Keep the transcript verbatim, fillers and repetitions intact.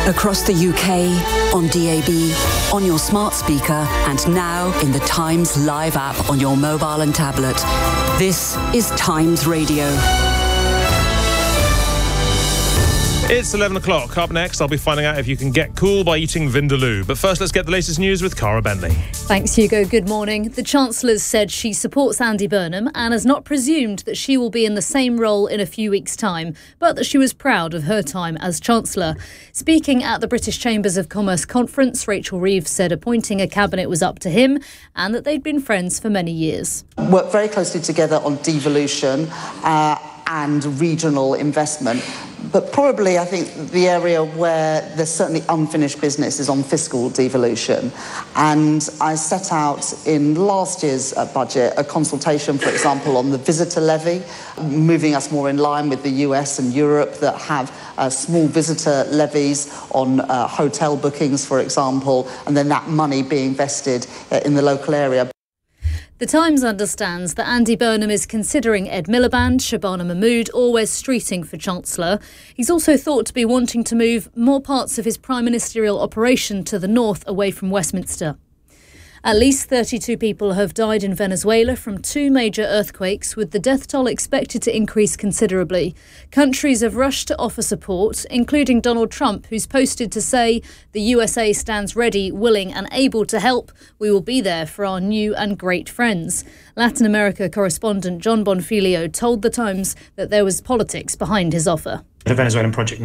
Across the U K, on D A B, on your smart speaker, and now in the Times Live app on your mobile and tablet. This is Times Radio. It's eleven o'clock. Up next, I'll be finding out if you can get cool by eating Vindaloo. But first, let's get the latest news with Cara Bentley. Thanks, Hugo. Good morning. The Chancellor's said she supports Andy Burnham and has not presumed that she will be in the same role in a few weeks' time, but that she was proud of her time as Chancellor. Speaking at the British Chambers of Commerce conference, Rachel Reeves said appointing a cabinet was up to him and that they'd been friends for many years. Worked very closely together on devolution uh, and regional investment. But probably, I think, the area where there's certainly unfinished business is on fiscal devolution. And I set out in last year's uh, budget a consultation, for example, on the visitor levy, moving us more in line with the U S and Europe that have uh, small visitor levies on uh, hotel bookings, for example, and then that money being invested uh, in the local area. The Times understands that Andy Burnham is considering Ed Miliband, Shabana Mahmood or Wes Streeting for Chancellor. He's also thought to be wanting to move more parts of his prime ministerial operation to the north away from Westminster. At least thirty-two people have died in Venezuela from two major earthquakes, with the death toll expected to increase considerably. Countries have rushed to offer support, including Donald Trump, who's posted to say the U S A stands ready, willing and able to help. We will be there for our new and great friends. Latin America correspondent John Bonfilio told The Times that there was politics behind his offer. The Venezuelan project